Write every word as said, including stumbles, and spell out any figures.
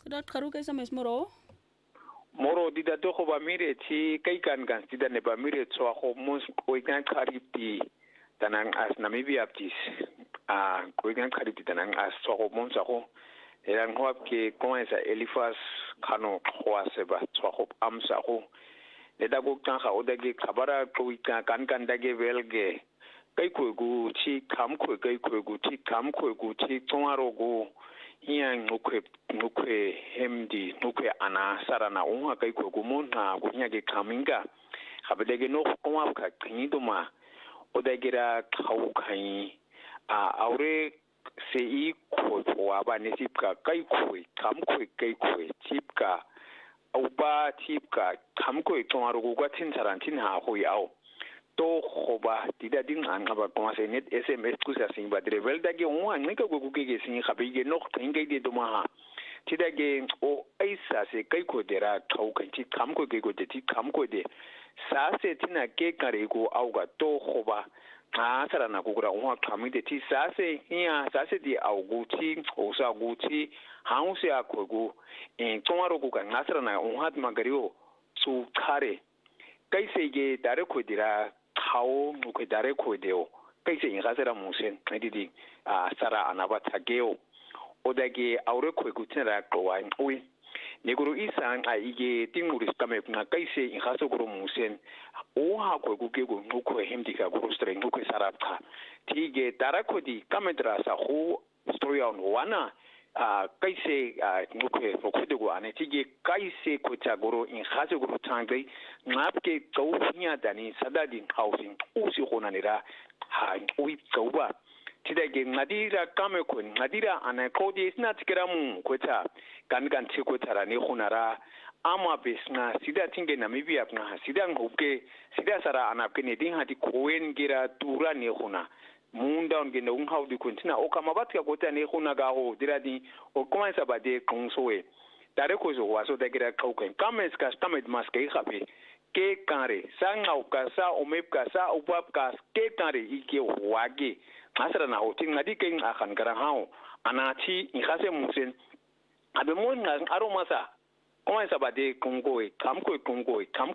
Dat kharuka sa mes moro. Moro di da to ko ba mire ti kai kan kan ti da ne ba mire so ko mos ko kan khariti tanang as Namibia aptis a ko kan khariti tanang as so ko mos ko eran ho ke koensa Elifas kano khwase ba so ko amsa ko le da go kan kha o da ge khabara ko kan kan kan da ge velge kai ko gu chi kam ko kai ko gu chi kam ko gu chi tongaro go hiyan ngukwe ngukwe hemdi ngukwe ana sarana unha kai ko gumuna gunya ge kaminga habedege no kuma ka kiniduma odagira khau khai a aure se i ko wa ba ne tipka kai ko kam ko kai ko tipka au ba tipka kam ko tongaru go gatin sarantin ha ho yao to khoba tida ding an ba ko se net sms ku sa sin ba drevel da ge on an ka go ge ge sin khabi ge no tin ge de duma ha tida ge o aisa se kai ko dera thau kan ti kam ko ge go de ti kam ko de sa se tina ke kare go au ga to khoba a sara na go gra on ha mi de ti sa se ya sa se di au go ti o sa go ti ha un se a ko go en tomaro go kan asara na on ha ma gario su kare kai se ge dare ko dira how ko dare ko deo kai se in gasera musen didi a sara anaba tageo odage aure ko gutera ko wa ui neguru isan a ige tinguri skame na kai se in gaso guru musen o ha ko guge go ko hemdika guru streng ko sarapka tige dare ko di kamedra sa ho story on wana a kai se nuke fokudugo ane tige kai se ko tagoro in gaso guru tangai ngapke tawunya dani sadadin housing usi konanira ha ui tawba tidage ngadira kame ko ngadira ana kodi isna tikiramu kweta kan kan tiko tara ne khunara ama besna sida tinge Namibia na sida ngubke sida sara anapke ne din hadi koen gira tura ne khuna munda on gena un hawdi kontina o kama batka kota ne khuna ga ho diradi o komansa bade konsoe tare ko zo waso da gira kauken kames ka stamed maske khabe ke kare sanga ukasa omepka sa upapka ke kare ike wage asara na hotin ngadi ken akan garan hawo anati in khase musen abe mon na aromasa komansa bade kongoe kam ko kongoe kam